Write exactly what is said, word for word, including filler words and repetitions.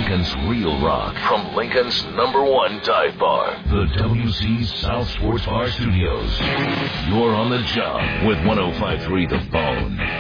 Lincoln's real rock from Lincoln's number one dive bar, the W C South Sports Bar Studios. You're on the job with one oh five point three The Bone.